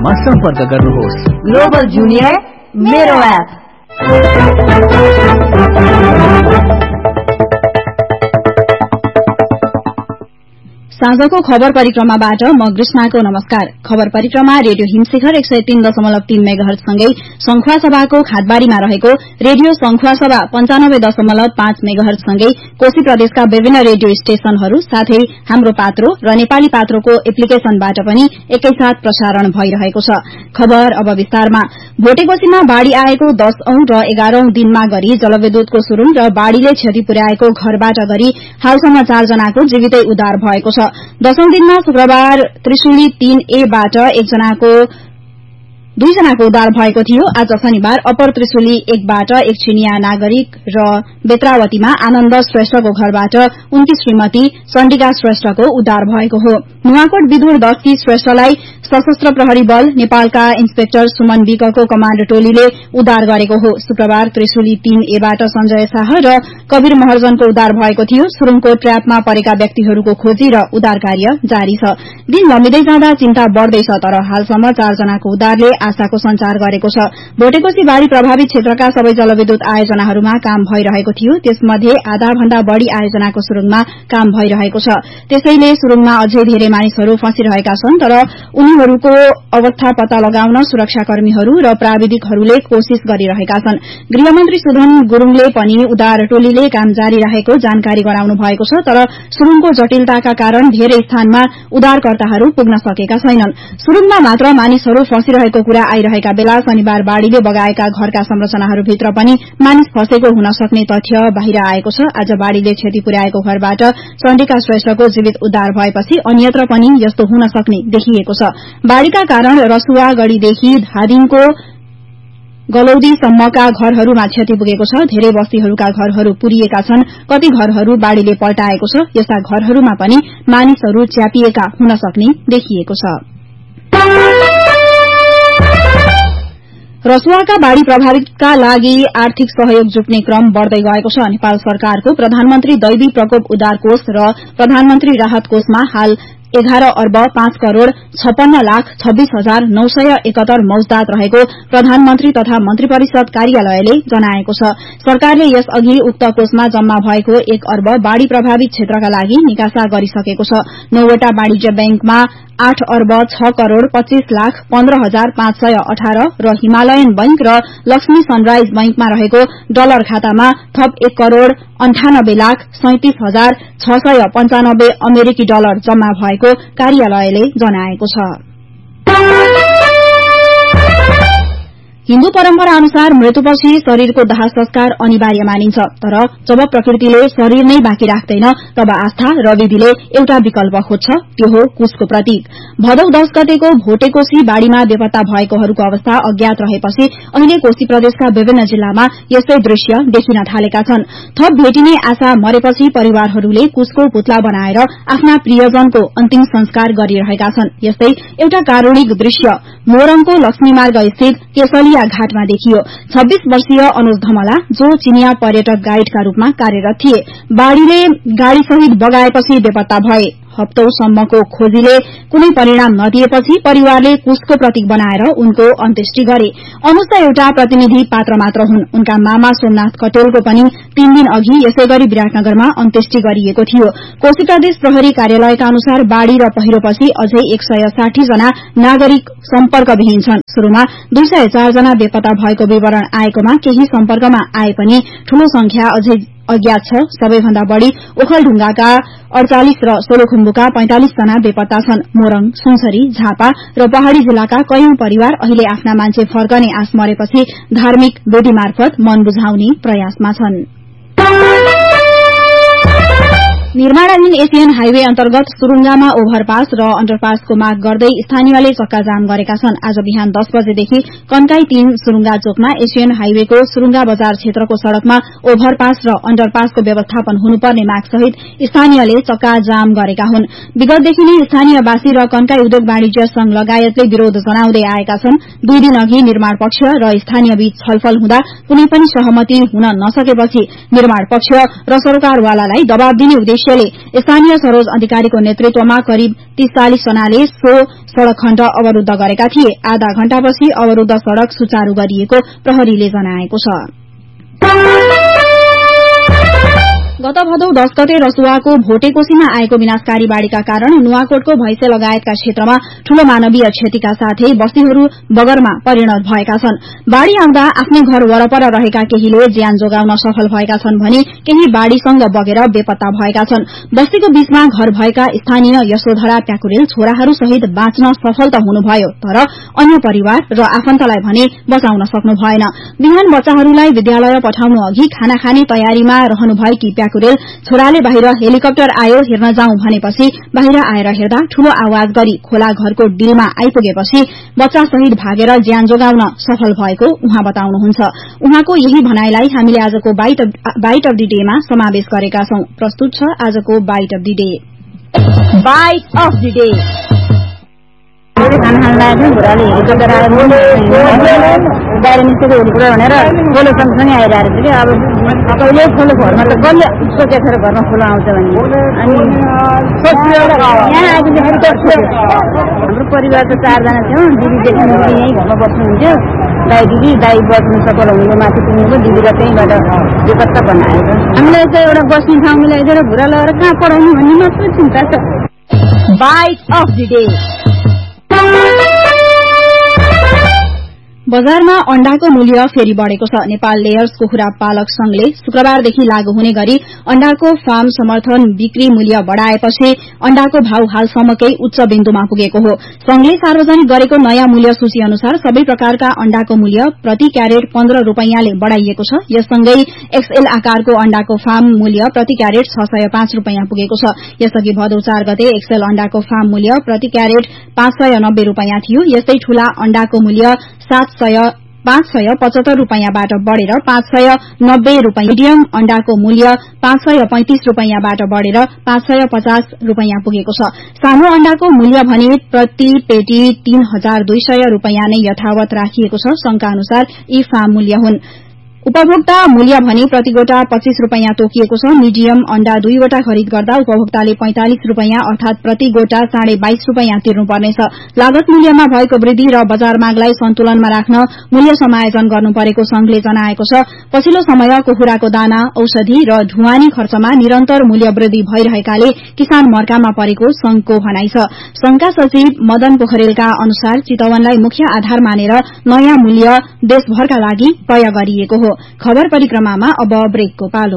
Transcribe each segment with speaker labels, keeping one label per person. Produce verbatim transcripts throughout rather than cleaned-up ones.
Speaker 1: नम्बरमा सम्पर्क गर्नुहोस्।
Speaker 2: ग्लोबल जुनियर मेरो एप।
Speaker 3: साँझको खबर परिक्रमाबाट म कृष्णाको नमस्कार। खबर परिक्रमा रेडियो हिमशिखर एक सय तीन दशमलव तीन मेगाहर्जसँगै संखुवासभाको खाटबारीमा रहेको रेडियो संखुवासभा पञ्चानब्बे दशमलव पाँच मेगाहर्जसँगै कोशी प्रदेशका विभिन्न रेडियो स्टेशनहरू साथै हाम्रो पात्रो र नेपाली पात्रोको एप्लिकेशनबाट पनि एकैसाथ प्रसारण भइरहेको छ। खबर अब विस्तारमा। भोटेकोशीमा बाढ़ी आएको दशौं र एघारौं दिनमा गरी जलविद्युतको सुरुङ र बाढ़ीले क्षति पुर्याएको घरबाट गरी हालसम्म चारजनाको जीवितै उद्धार भएको छ। दशौं दिनमा शुक्रबार त्रिशुली तीन ए बाट एकजनाको दुईजनाको उद्धार भएको थियो। आज शनिबार अप्पर त्रिशुली एकबाट एक चिनिया नागरिक र बेत्रावतीमा आनन्द श्रेष्ठको घरबाट उनकी श्रीमती चण्डिका श्रेष्ठको उद्धार भएको हो। नुवाकोट विदुर दसकी श्रेष्ठलाई सशस्त्र प्रहरी बल नेपालका इन्सपेक्टर सुमन विकको कमाण्ड टोलीले उद्धार गरेको हो। शुक्रबार त्रिशुली तीन ए बाट संजय शाह र कवीर महर्जनको उद्धार भएको थियो। सुरुङको ट्र्यापमा परेका व्यक्तिहरूको खोजी र उद्धार कार्य जारी छ। दिन लम्बिँदै जाँदा चिन्ता बढ़दैछ, तर हालसम्म चारजनाको उद्धारले आशाको संचार गरेको छ। भोटेकोशी बाढ़ी प्रभावित क्षेत्रका सबै जलविद्युत आयोजनाहरूमा काम भइरहेको थियो। त्यसमध्ये आधा भन्दा बढ़ी आयोजनाको सुरुङमा काम भइरहेको छ। त्यसैले सुरुङमा अझै धेरै मानिसहरू फँसिरहेका छन्, तर उनीहरूको अवस्था पत्ता लगाउन सुरक्षाकर्मीहरू र प्राविधिकहरूले कोशिश गरिरहेका छन्। गृहमन्त्री सुधन गुरूङले पनि उद्धार टोलीले काम जारी राखेको जानकारी गराउनु भएको छ, तर सुरुङको जटिलताका कारण धेरै स्थानमा उद्धारकर्ताहरू पुग्न सकेका छैनन्। सुरुङमा मात्र मानिसहरू फँसिरहेको कुरा आइरहेका बेला शनिबार बाढ़ीले बगाएका घरका संरचनाहरूभित्र पनि मानिस फँसेको हुन सक्ने तथ्य बाहिर आएको छ। आज बाढ़ीले क्षति पुर्याएको घरबाट चण्डिका श्रेष्ठको जीवित उद्धार भएपछि अन्यत्र पनि यस्तो हुन सक्ने देखिएको छ। बाढ़ीका कारण रसुवा गढ़ीदेखि धादिङको गलौदीसम्मका घरहरूमा क्षति पुगेको छ। धेरै बस्तीहरूका घरहरू पुरिएका छन्। कति घरहरू बाढ़ीले पल्टाएको छ। यस्ता घरहरूमा पनि मानिसहरू च्यापिएका हुन सक्ने देखिएको छ। रसुवाका बाढ़ी प्रभावितका लागि आर्थिक सहयोग जुट्ने क्रम बढ़दै गएको छ। नेपाल सरकारको प्रधानमन्त्री दैवी प्रकोप उद्धार कोष र प्रधानमन्त्री राहत कोषमा हाल एघार अर्ब पाँच करोड़ छप्पन्न लाख छब्बीस हजार नौ सय एकहत्तर मौजदात रहेको प्रधानमन्त्री तथा मन्त्री परिषद कार्यालयले जनाएको छ। सरकारले यसअघि उक्त कोषमा जम्मा भएको एक अर्ब बाढ़ी प्रभावित क्षेत्रका लागि निकासा गरिसकेको छ। नौवटा वाणिज्य बैंकमा आठ अर्ब छ करोड़ पच्चीस लाख पन्ध्र हजार पाँच सय अठार र हिमालयन बैंक र लक्ष्मी सनराइज बैंकमा रहेको डलर खातामा थप एक करोड़ अन्ठानब्बे लाख सैंतिस हजार छ सय पञ्चानब्बे अमेरिकी डलर जम्मा भएको कार्यालयले जनाएको छ। हिन्दू परम्परा अनुसार मृत्युपछि शरीरको दाह संस्कार अनिवार्य मानिन्छ, तर जब प्रकृतिले शरीर नै बाँकी राख्दैन तब आस्था र विधिले एउटा विकल्प खोज्छ, त्यो हो कुशको प्रतीक। भदौ दश गतेको भोटेकोशी बाढ़ीमा बेपत्ता भएकोहरूको अवस्था अज्ञात रहेपछि अहिले कोशी प्रदेशका विभिन्न जिल्लामा यस्तै दृश्य देखिन थालेका छन्। थप भेटिने आशा मरेपछि परिवारहरूले कुशको पुतला बनाएर आफ्ना प्रियजनको अन्तिम संस्कार गरिरहेका छन्। यस्तै एउटा कारूणिक दृश्य मोरङको लक्ष्मीमार्ग स्थित केसलिया घाटमा देखियो। छब्बीस वर्षीय अनुज धमला, जो चिनिया पर्यटक गाइडका रूपमा कार्यरत थिए, बाढ़ीले गाड़ीसहित बगाएपछि बेपत्ता भए। हप्तौंसम्मको खोजीले कुनै परिणाम नदिएपछि परिवारले कुशको प्रतीक बनाएर उनको अन्त्येष्टि गरे। अनुज त एउटा प्रतिनिधि पात्र मात्र हुन्। उनका मामा सोमनाथ कटेलको पनि तीन दिन अघि यसै गरी विराटनगरमा अन्त्येष्टि गरिएको थियो। कोशी प्रदेश प्रहरी कार्यालयका अनुसार बाढ़ी र पहिरोपछि अझै एक सय साठी जना नागरिक सम्पर्कविहीन छन्। शुरूमा दुई सय चार जना बेपत्ता भएको विवरण आएकोमा केही सम्पर्कमा आए पनि ठूलो संख्या अझै अज्ञात छ। सबैभन्दा बढ़ी ओखलढुंगाका अड़चालिस र सोलुखुम्बुका पैंतालिस जना बेपत्ता छन्। मोरङ, सुनसरी, झापा र पहाड़ी जिल्लाका कैयौं परिवार अहिले आफ्ना मान्छे फर्कने आश मरेपछि धार्मिक विधि मार्फत मन बुझाउने प्रयासमा छन्। निर्माणाधीन एशियन हाइवे अन्तर्गत सुरुङ्गामा ओभरपास र अण्डरपासको माग गर्दै स्थानीयले चक्काजाम गरेका छन्। आज बिहान दस बजेदेखि कन्काई तीन सुरुङ्गा चोकमा एशियन हाइवेको सुरुङ्गा बजार क्षेत्रको सड़कमा ओभरपास र अण्डरपासको व्यवस्थापन हुनुपर्ने मागसहित स्थानीयले चक्काजाम गरेका हुन्। विगतदेखि नै स्थानीयवासी र कन्काई उद्योग वाणिज्य संघ लगायतले विरोध जनाउँदै आएका छन्। दुई दिन अघि निर्माण पक्ष र स्थानीय बीच छलफल हुँदा कुनै पनि सहमति हुन नसकेपछि निर्माण पक्ष र सरकारवालालाई दबाव दिने उद्देश्य उद्देश्यले स्थानीय सरोज अधिकारीको नेतृत्वमा करिब तीस चालीस जनाले सो सड़क खण्ड अवरूद्ध गरेका थिए। आधा घण्टापछि अवरूद्ध सड़क सुचारू गरिएको प्रहरीले जनाएको छ। गत भदौ दस गते रसुवाको भोटेकोशीमा आएको विनाशकारी बाढ़ीका कारण नुवाकोटको भैसे लगायतका क्षेत्रमा ठूलो मानवीय क्षतिका साथै बस्तीहरू बगरमा परिणत भएका छन्। बाढ़ी आउँदा आफ्नै घर वरपर रहेका केहीले ज्यान जोगाउन सफल भएका छन् भने केही बाढ़ीसँग बगेर बेपत्ता भएका छन्। बस्तीको बीचमा घर भएका स्थानीय यशोधरा प्याकुरेल छोराहरू सहित बाँच्न सफल त हुनुभयो, तर अन्य परिवार र आफन्तलाई भने बचाउन सक्नु भएन। बिहान बच्चाहरूलाई विद्यालय पठाउनु अघि खाना खाने तयारीमा रहनुभएकी प्याकुरेल छोराले बाहिर हेलिकप्टर आयो हेर्न जाउँ भनेपछि बाहिर आएर हेर्दा ठूलो आवाज गरी खोला घरको डिलमा आइपुगेपछि बच्चा सहित भागेर ज्यान जोगाउन सफल भएको उहाँ बताउनुहुन्छ। उहाँको यही भनाइलाई हामीले आजको बाइट अफ द डेमा समावेश गरेका छौं। प्रस्तुत छ आजको bite of the day.
Speaker 2: Bite of the day.
Speaker 1: खाना खान लागेको थियो, बुढाले हेलिकप्टर आएर बाहिर निस्केको हेलिकप्टर भनेर खोलो सँगसँगै आइरहेको थियो कि अब कहिले खोलो घरमा त कसले सोचेर घरमा खोलो आउँछ भने यहाँ आइपुग्दाखेरि हाम्रो परिवार त चारजना थियौँ। दिदीदेखि दिदी यहीँ घरमा बस्नुहुन्थ्यो। दाई दिदी दाई बस्नु सफल हुनुको माथि पुग्नुको दिदी र त्यहीँबाट बेपत्ता बनाएको। हामीलाई चाहिँ एउटा बस्ने ठाउँ मिलाइदिएर भुरा लगाएर कहाँ पढाउनु भन्ने मात्र चिन्ता छ।
Speaker 2: Bite of the day.
Speaker 3: बजारमा अण्डाको मूल्य फेरि बढ़ेको छ। नेपाल लेयर्स कुखुरा पालक संघले शुक्रबारदेखि लागू हुने गरी अण्डाको फार्म समर्थन बिक्री मूल्य बढ़ाएपछि अण्डाको भाव हालसम्मकै उच्च बिन्दुमा पुगेको हो। संघले सार्वजनिक गरेको नयाँ मूल्य सूची अनुसार सबै प्रकारका अण्डाको मूल्य प्रति क्यारेट पन्ध्र रूपैयाँले बढ़ाइएको छ। यससँगै एक्सएल आकारको अण्डाको फार्म मूल्य प्रति क्यारेट छ सय पाँच रूपैयाँ पुगेको छ। यसअघि भदौ चार गते एक्सएल अण्डाको फार्म मूल्य प्रति क्यारेट पाँच सय नब्बे रूपैयाँ थियो। यस्तै ठूला अण्डाको मूल्य सात सय पाँच सय पचहत्तर रूपैयाँबाट बढ़ेर पाँच सय नब्बे रूपैयाँ। मिडियम अण्डाको मूल्य पाँच सय पैंतिस रूपैयाँबाट बढ़ेर पाँच सय पचास रूपैयाँ पुगेको छ। सानो अण्डाको मूल्य भने प्रति पेटी तीन हजार दुई सय रूपैयाँ नै यथावत राखिएको छ। संघका अनुसार यी फार्म मूल्य हुन्। उपभोक्ता मूल्य भने प्रति गोटा पच्चीस रूपैयाँ तोकिएको छ। मिडियम अण्डा दुईवटा खरिद गर्दा उपभोक्ताले पैंतालिस रूपैयाँ अर्थात प्रति गोटा साढे बाइस रूपैयाँ तिर्नुपर्नेछ। लागत मूल्यमा भएको वृद्धि र बजार मागलाई सन्तुलनमा राख्न मूल्य समायोजन गर्नु परेको संघले जनाएको छ। पछिल्लो समय कुखुराको दाना, औषधि र ढुवानी खर्चमा निरन्तर मूल्य वृद्धि भइरहेकाले किसान मर्कामा परेको संघको भनाइ छ। संघका सचिव मदन पोखरेलका अनुसार चितवनलाई मुख्य आधार मानेर नयाँ मूल्य देशभरका लागि तय गरिएको हो। खबर परिक्रमामा अब ब्रेकको पालो।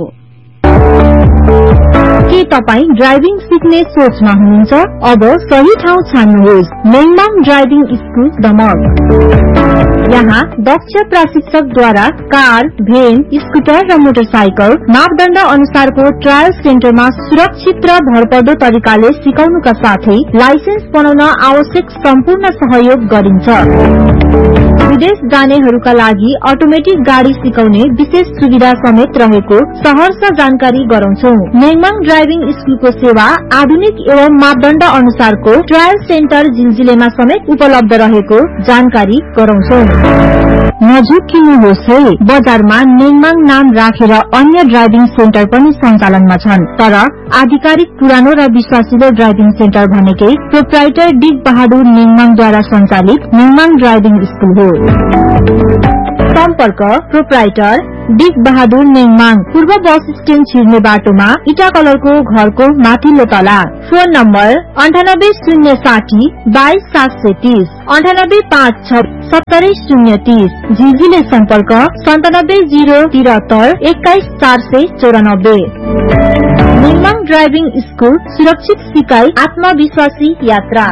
Speaker 2: के तपाईँ ड्राइभिङ सिक्ने सोचमा हुनुहुन्छ? अब सही ठाउँ छान्नुहोस्। मेङमाङ ड्राइभिङ स्कुल दमक। यहाँ दक्ष प्रशिक्षकद्वारा कार, भेन, स्कुटर र मोटरसाइकल मापदण्ड अनुसारको ट्रायल सेन्टरमा सुरक्षित र भरपर्दो तरिकाले सिकाउनुका साथै लाइसेन्स बनाउन आवश्यक सम्पूर्ण सहयोग गरिन्छ। विदेश जानेहरूका लागि अटोमेटिक गाड़ी सिकाउने विशेष सुविधा समेत रहेको सहर्ष जानकारी गराउँछौ। मेङमाङ ड्राइभिङ स्कुलको सेवा आधुनिक एवं मापदण्ड अनुसारको ट्रायल सेन्टर जिलजिलेमा समेत उपलब्ध रहेको जानकारी गराउँछौ। नझुक्किनुहोस् है, बजारमा मेङमाङ नाम राखेर अन्य ड्राइभिङ सेन्टर पनि सञ्चालनमा छन्, तर आधिकारिक पुरानो र विश्वासिलो ड्राइभिङ सेन्टर भनेकै प्रोप्राइटर डिग बहादुर मेङमाङद्वारा सञ्चालित मेङमाङ ड्राइभिङ स्कुल हो। सम्पर्क प्रोप्राइटर डिग बहादुर मेङमाङ, पूर्व बस स्ट्याण्ड छिर्ने बाटोमा इटा कलरको घरको माथिल्लो तला। फोन नम्बर अन्ठानब्बे शून्य साठी बाइस सात सय तीस, अन्ठानब्बे पाँच छ सत्तरी शून्य तीस। झिझिले सम्पर्क सन्तानब्बे जीरो त्रिहत्तर एक्काइस चार सय चौरानब्बे। मेङमाङ ड्राइभिङ स्कुल, सुरक्षित सिकाइ, आत्मविश्वासी यात्रा।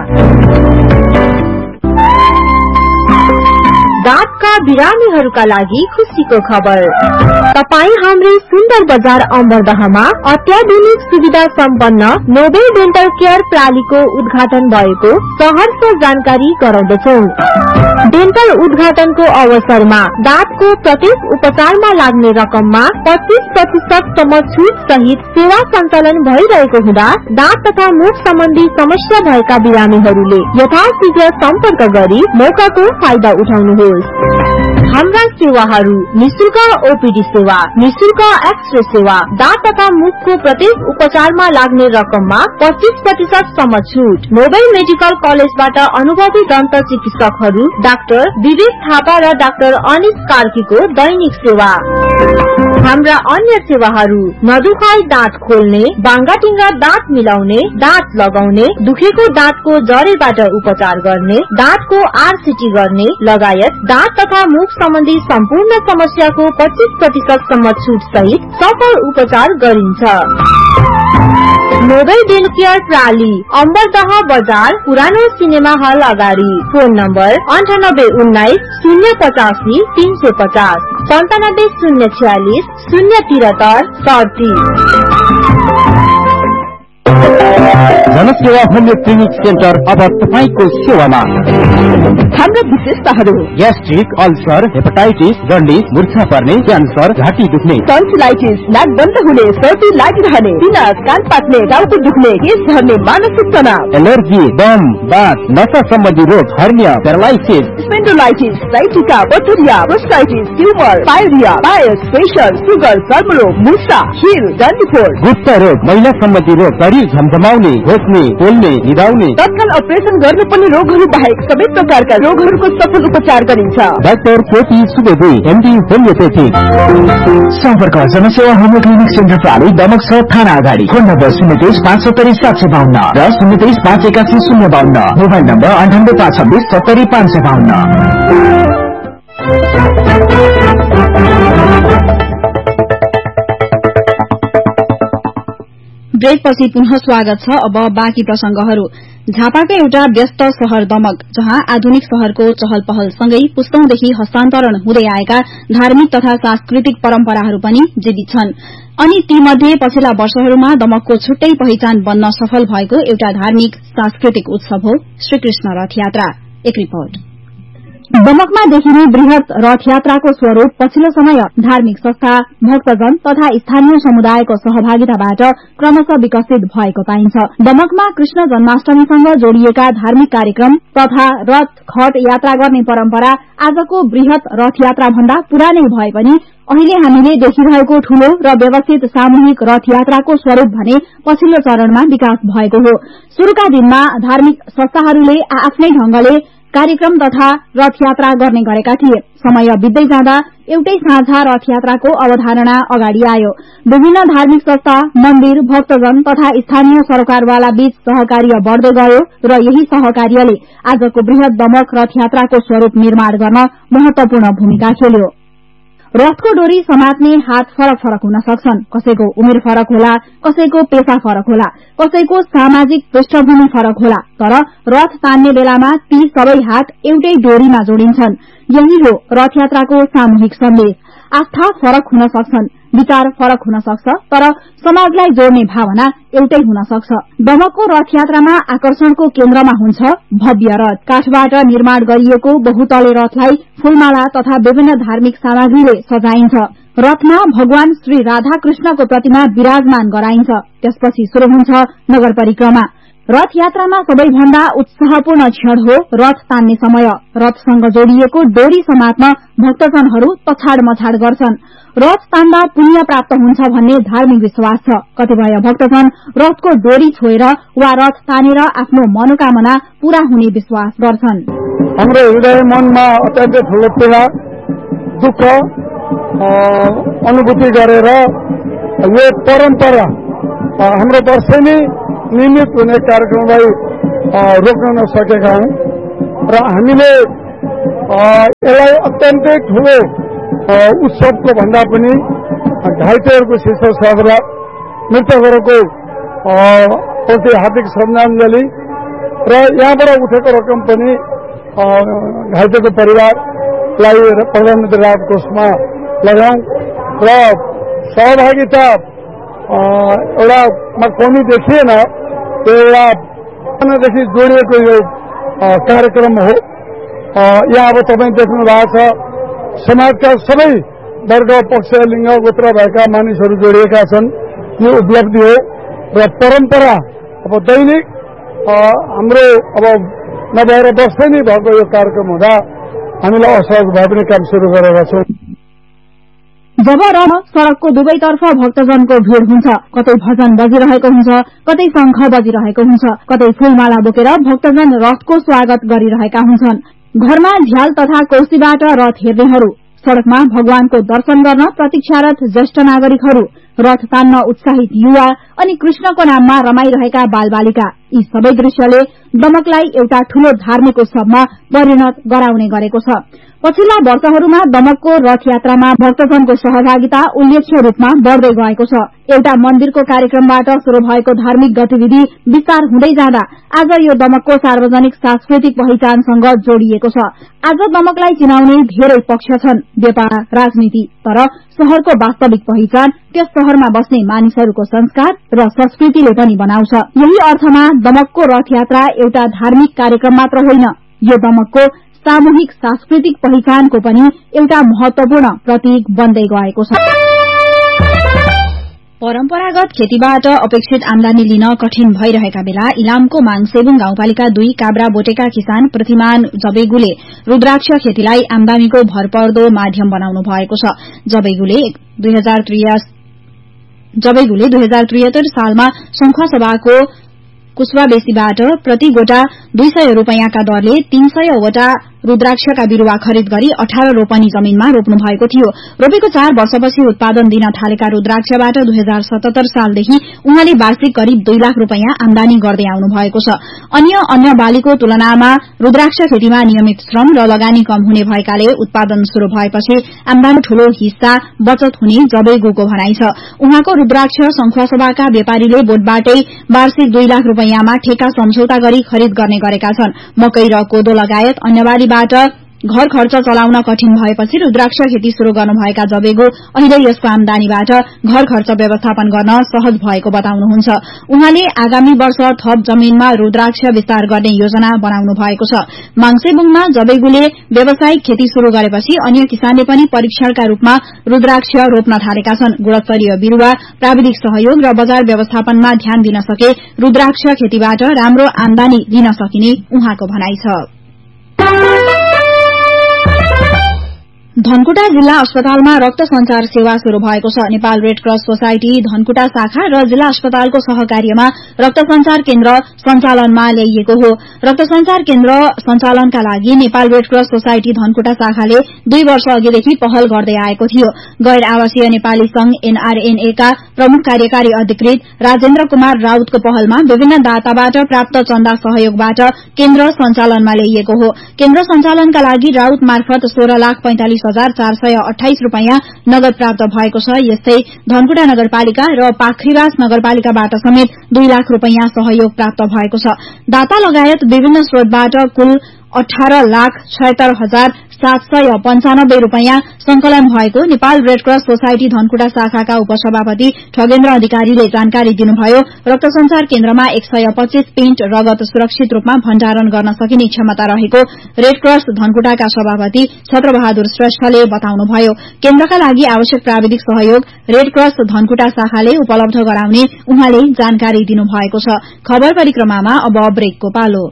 Speaker 2: दाँतका बिरामीहरूका लागि खुसीको खबर। तपाईँ हाम्रै सुन्दर बजार अम्बरदहमा अत्याधुनिक सुविधा सम्पन्न नोबेल डेन्टल केयर प्रणालीको उद्घाटन भएको सहर्ष जानकारी गराउँदछौ। डेन्टल उद्घाटनको अवसरमा दाँतको प्रत्येक उपचारमा लाग्ने रकममा पच्चीस प्रतिशत सम्म छुट सहित सेवा सञ्चालन भइरहेको हुँदा दाँत तथा मुख सम्बन्धी समस्या भएका बिरामीहरूले यथाशीघ्र सम्पर्क गरी मौकाको फाइदा उठाउनुहोस्। हाम्रा सेवाहरू निशुल्क ओपीडी सेवा, निशुल्क एक्सरे सेवा, दाँत तथा मुखको प्रत्येक उपचारमा लाग्ने रकममा पच्चीस प्रतिशत सम्म छुट। मोबाइल मेडिकल कलेजबाट अनुभवी दन्त चिकित्सकहरू डाक्टर विवेक थापा र डाक्टर अनिश कार्कीको दैनिक सेवा। हाम्रा अन्य सेवाहरू नदुखाई दाँत खोल्ने, बाङ्गाटिङ्गा दाँत मिलाउने, दाँत लगाउने, दुखेको दाँतको जरेबाट उपचार गर्ने, दाँतको आरसीटी गर्ने लगायत दाँत तथा मुख सम्बन्धी सम्पूर्ण समस्याको पच्चीस प्रतिशत सम्म छुट सहित सफल उपचार गरिन्छ। नोबेल डेल केयर प्राली, अम्बरदह बजार, पुरानो सिनेमा हल अगाडि। फोन नम्बर अन्ठानब्बे उन्नाइस शून्य पचासी तीन सय पचास, सन्तानब्बे शून्य छयालिस शून्य त्रिहत्तर सडतिस।
Speaker 4: जनसेवा होमियो क्लिनिक सेन्टर अब तपाईको सेवामा।
Speaker 5: हाम्रा विशेषताहरू:
Speaker 4: ग्यास्ट्रिक, अल्सर, हेपाटाइटिस, जन्डिस, मूर्छा पर्ने, क्यान्सर, घाँटी दुख्ने,
Speaker 5: टन्सिलाइटिस, नाक बन्द हुने, सर्दी लागिरहने, पिनास, कान पाक्ने, टाउको दुख्ने, केश झर्ने, मानसिक तनाव,
Speaker 4: एलर्जी, दम, बात, नसा सम्बन्धी रोग, hernia, paralysis,
Speaker 5: स्पेन्डोलाइटिस, sciatica, bacteria, प्रोस्टाइटिस, tumour, pyorrhoea, पायस, प्रेसर, सुगर, चर्मरोग, मुसा, खिल, डन्डीफोर,
Speaker 4: गुप्त रोग, महिला सम्बन्धी रोग, शरीर झमझमाउने, घोच्ने, पोल्ने, निदाउने,
Speaker 5: तत्काल अपरेसन गर्नुपर्ने रोगहरू बाहेक सबै प्रकारका रोगहरूको सफल उपचार गरिन्छ।
Speaker 4: डाक्टर केटी सुवेदी, एमडी होमियोपैथिक।
Speaker 6: सम्पर्क जनसेवा होमियो क्लिनिक सेन्टर प्राली, दमक छ थाना अगाडि। फोन नम्बर शून्य तेइस पाँच सत्तरी सात सय बाहन्न र शून्य तेइस पाँच एकासी शून्य बाहन्न। मोबाइल नम्बर अन्ठानब्बे पाँच छब्बिस सत्तरी पाँच सय बाहन्न।
Speaker 3: ब्रेकपछि पुनः स्वागत छ। अब बाँकी प्रसंगहरू। झापाको एउटा व्यस्त शहर दमक, जहाँ आधुनिक शहरको चहल पहल सँगै पुस्तौंदेखि हस्तान्तरण हुँदै आएका धार्मिक तथा सांस्कृतिक परम्पराहरू पनि जीवित छन्। अनि तीमध्ये पछिल्ला वर्षहरूमा दमकको छुट्टै पहिचान बन्न सफल भएको एउटा धार्मिक सांस्कृतिक उत्सव हो श्रीकृष्ण रथ यात्रा। एक रिपोर्ट।
Speaker 2: दमकमा देखिने वृहत रथ यात्राको स्वरूप पछिल्लो समय धार्मिक संस्था, भक्तजन तथा स्थानीय समुदायको सहभागिताबाट क्रमशः विकसित भएको पाइन्छ। दमकमा कृष्ण जन्माष्टमीसँग जोडिएका धार्मिक कार्यक्रम तथा रथ खट यात्रा गर्ने परम्परा आजको वृहत रथ यात्रा भन्दा पुरानै भए पनि अहिले हामीले देखिरहेको ठूलो र व्यवस्थित सामूहिक रथ यात्राको स्वरूप भने पछिल्लो चरणमा विकास भएको हो। शुरूका दिनमा धार्मिक संस्थाहरूले आफ्नै ढंगले कार्यक्रम तथा रथ यात्रा गर्ने गरेका थिए। समय बित्दै जाँदा एउटै साझा रथ यात्राको अवधारणा अगाडि आयो। विभिन्न धार्मिक संस्था, मन्दिर, भक्तजन तथा स्थानीय सरोकारवाला बीच सहकार्य बढ़दै गयो र यही सहकार्यले आजको वृहत दमक रथ यात्राको स्वरूप निर्माण गर्न महत्वपूर्ण भूमिका खेल्यो। रथको डोरी समात्ने हात फरक फरक हुन सक्छन्। कसैको उमेर फरक होला, कसैको पेशा फरक होला, कसैको सामाजिक पृष्ठभूमि फरक होला, तर रथ तान्ने बेलामा ती सबै हात एउटै डोरीमा जोडिन्छन्। यही हो रथ यात्राको सामूहिक सन्देश। आस्था फरक हुन सक्छन्, विचार फरक हुन सक्छ, तर समाजलाई जोड्ने भावना एउटै हुन सक्छ। दमकको रथ यात्रामा आकर्षणको केन्द्रमा हुन्छ भव्य रथ। काठबाट निर्माण गरिएको बहुतले रथलाई फूलमाला तथा विभिन्न धार्मिक सामग्रीले सजाइन्छ। रथमा भगवान श्री राधा कृष्णको प्रतिमा विराजमान गराइन्छ। त्यसपछि शुरू हुन्छ नगर परिक्रमा। रथ यात्रामा सबैभन्दा उत्साहपूर्ण क्षण हो रथ तान्ने समय। रथसँग जोडिएको डोरी समात्न भक्तजनहरू तछाड मछाड गर्छन्। रथ तान्दा पुण्य प्राप्त हुन्छ भन्ने धार्मिक विश्वास छ। कतिपय भक्तजन रथको डोरी छोएर वा रथ तानेर आफ्नो मनोकामना पूरा हुने विश्वास गर्छन्।
Speaker 7: हाम्रो हृदय मनमा अत्यन्तै ठूलो पीडा, दुःख अनुभूति गरेर यो परम्परा हाम्रो वर्षेनी नियमित हुने कार्यक्रमलाई रोक्न नसकेका हौं र हामीले यसलाई अत्यन्तै ठूलो उत्सवको भन्दा पनि घाइतेहरूको शीर्ष सभा, मृतकहरूको प्रति हार्दिक श्रद्धाञ्जली र यहाँबाट उठेको रकम पनि घाइतेको परिवारलाई प्रधानमन्त्री राहत कोषमा लगाउँ र सहभागिता एउटामा कमी देखिएन। त्यो एउटादेखि जोडिएको यो कार्यक्रम हो। यहाँ अब तपाईँ देख्नु भएको छ समाजका सबै वर्ग, पक्ष, लिङ्ग, गोत्र भएका मानिसहरू जोडिएका छन्। यो उपलब्धि हो र परम्परा अब दैनिक हाम्रो अब नभएर वर्षै नै भएको यो कार्यक्रम हुँदा हामीलाई असहज भए पनि काम सुरु गरेका छौँ।
Speaker 2: जब र सड़कको दुवैतर्फ भक्तजनको भीड़ हुन्छ, कतै भजन बजिरहेको हुन्छ, कतै शंख बजिरहेको हुन्छ, कतै फूलमाला बोकेर भक्तजन रथको स्वागत गरिरहेका हुन्छन्। घरमा झ्याल तथा कौशीबाट रथ हेर्नेहरू, सड़कमा भगवानको दर्शन गर्न प्रतीक्षारत ज्येष्ठ नागरिकहरू, रथ तान्न उत्साहित युवा अनि कृष्णको नाममा रमाइरहेका बालबालिका, यी सबै दृश्यले दमकलाई एउटा ठूलो धार्मिक उत्सवमा परिणत गराउने गरेको छ। पछिल्ला वर्षहरूमा दमकको रथ यात्रामा भक्तजनको सहभागिता उल्लेख्य रूपमा बढ़दै गएको छ। एउटा मन्दिरको कार्यक्रमबाट शुरू भएको धार्मिक गतिविधि विस्तार हुँदै जाँदा आज यो दमकको सार्वजनिक सांस्कृतिक पहिचानसँग जोडिएको छ। आज दमकलाई चिनाउने धेरै पक्ष छन्, व्यापार, राजनीति, तर शहरको वास्तविक पहिचान त्यस शहरमा बस्ने मानिसहरूको संस्कार र संस्कृतिले पनि बनाउँछ। यही अर्थमा दमकको रथ यात्रा एउटा धार्मिक कार्यक्रम मात्र होइन, यो दमकको सामूहिक सांस्कृतिक पहिचानको पनि एउटा महत्वपूर्ण प्रतीक बन्दै गएको छ।
Speaker 3: परम्परागत खेतीबाट अपेक्षित आमदानी लिन कठिन भइरहेका बेला इलामको माङसेबुङ गाउँपालिका दुई काब्रा बोटेका किसान प्रतिमान जबेगुले रुद्राक्ष खेतीलाई आमदानीको भरपर्दो माध्यम बनाउनु भएको छ। जबेगुले दुई हजार त्रिहत्तर सालमा शंखसभाको कुशवाबेसीबाट प्रति गोटा दुई सय रूपियाँका दरले तीन सय वटा रुद्राक्षका बिरूवा खरिद गरी अठार रोपनी जमीनमा रोप्नु भएको थियो। रोपेको चार वर्षपछि उत्पादन दिन थालेका रुद्राक्षबाट दुई हजार सतहत्तर सालदेखि उहाँले वार्षिक करिब दुई लाख रूपियाँ आमदानी गर्दै आउनु भएको छ। अन्य अन्य बालीको तुलनामा रुद्राक्ष खेतीमा नियमित श्रम र लगानी कम हुने भएकाले उत्पादन शुरू भएपछि आमदानी ठूलो हिस्सा बचत हुने जबेगुको भनाइ छ। उहाँको रुद्राक्ष शंखसभाका व्यापारीले बोटबाटै वार्षिक दुई लाख रूपियाँमा ठेका सम्झौता गरी खरिद गर्ने गरेका छन्। मकै र कोदो लगायत अन्य बाली घर खर्च चलाउन कठिन भएपछि रुद्राक्ष खेती शुरू गर्नुभएका जबेगु अहिले यसको आमदानीबाट घर खर्च व्यवस्थापन गर्न सहज भएको बताउनुहुन्छ। उहाँले आगामी वर्ष थप जमीनमा रुद्राक्ष विस्तार गर्ने योजना बनाउनु भएको छ। माङसेबुङमा जबेगुले व्यावसायिक खेती शुरू गरेपछि अन्य किसानले पनि परीक्षणका रूपमा रुद्राक्ष रोप्न थालेका छन्। गुणस्तरीय बिरूवा, प्राविधिक सहयोग र बजार व्यवस्थापनमा ध्यान दिन सके रुद्राक्ष खेतीबाट राम्रो आमदानी लिन सकिने उहाँको भनाइ छ। धनकुटा जिल्ला अस्पतालमा रक्त संचार सेवा शुरू भएको छ। Nepal red cross society Dhankuta शाखा र जिल्ला अस्पतालको सहकार्यमा रक्त संचार केन्द्र सञ्चालनमा ल्याइएको हो। रक्त संचार केन्द्र सञ्चालनका लागि Nepal red cross society Dhankuta शाखाले दुई वर्ष अघिदेखि पहल गर्दै आएको थियो। गैर आवासीय नेपाली संघ एनआरएनए का प्रमुख कार्यकारी अधिकृत राजेन्द्र कुमार राउतको पहलमा विभिन्न दाताबाट प्राप्त चन्दा सहयोगबाट केन्द्र सञ्चालनमा ल्याइएको हो। केन्द्र सञ्चालनका लागि राउत मार्फत सोह्र लाख पैंतालिस हजार चार सय अठाइस रूपियाँ नगद प्राप्त भएको छ। यस्तै धनकुटा नगरपालिका र पाखरीवास नगरपालिकाबाट समेत दुई लाख रूपियाँ सहयोग प्राप्त भएको छ। दाता लगायत विभिन्न स्रोतबाट कुल अठार लाख छयत्तर हजार सात सय पञ्चानब्बे रूपियाँ संकलन भएको Nepal red cross society Dhankuta शाखाका उपसभापति ठगेन्द्र अधिकारीले जानकारी दिनुभयो। रक्त संचार केन्द्रमा एक सय पच्चीस पेन्ट रगत सुरक्षित रूपमा भण्डारण गर्न सकिने क्षमता रहेको रेड क्रस धनकुटाका सभापति छत्रबहादुर श्रेष्ठले बताउनुभयो। केन्द्रका लागि आवश्यक प्राविधिक सहयोग रेड क्रस धनकुटा शाखाले उपलब्ध गराउने उहाँले जानकारी दिनुभएको छ। खबर परिक्रमामा अब ब्रेकको पालो।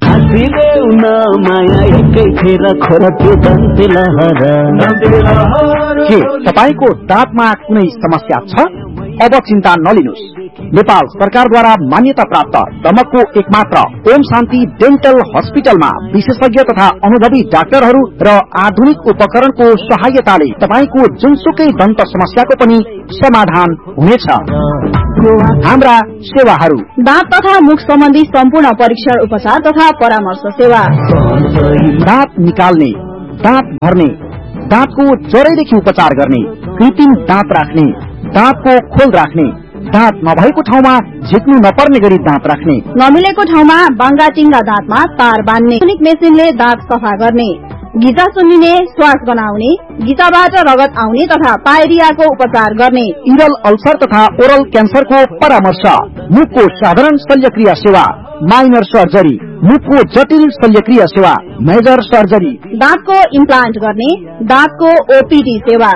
Speaker 4: के तपाईको दाँतमा कुनै समस्या छ? अब चिन्ता नलिनुस्। नेपाल सरकारद्वारा मान्यता प्राप्त दमकको एकमात्र ओम शान्ति डेन्टल हस्पिटलमा विशेषज्ञ तथा अनुभवी डाक्टरहरू र आधुनिक उपकरणको सहायताले तपाईको जुनसुकै दन्त समस्याको पनि समाधान हुनेछ। हाम्रा सेवाहरू:
Speaker 2: दाँत तथा मुख सम्बन्धी सम्पूर्ण परीक्षण, उपचार तथा परामर्श सेवा,
Speaker 4: दाँत निकाल्ने, दाँत भर्ने, दाँतको जरैदेखि उपचार गर्ने, कृत्रिम दाँत राख्ने, दाँतको खोल राख्ने, दाँत नभएको ठाउँमा झिक्नु नपर्ने गरी दाँत राख्ने,
Speaker 2: नमिलेको ठाउँमा बाङ्गाटिङ्गा दाँतमा तार बान्ने, आधुनिक मेसिनले दाँत सफा गर्ने, घिचा सुन्निने, श्वास गनाउने, घिचाबाट रगत आउने तथा पायरियाको उपचार गर्ने,
Speaker 4: इरल अल्सर तथा ओरल क्यान्सरको परामर्श, मुखको साधारण शल्यक्रिया सेवा, माइनर सर्जरी, मुखको जटिल शल्यक्रिया सेवा, मेजर सर्जरी,
Speaker 2: दाँतको इम्प्लान्ट गर्ने, दाँतको ओपीडी सेवा।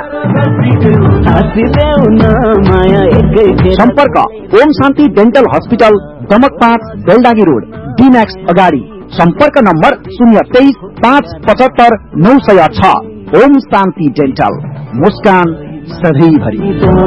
Speaker 4: सम्पर्क ओम शान्ति डेन्टल हस्पिटल, दमक पाँच, बेलडागी रोड, डीमैक्स अगाडि, सम्पर्क नम्बर शून्य तेइस पाँच पचहत्तर नौ सय छ। ओम शान्ति डेन्टल, मुस्कान सधैँभरि।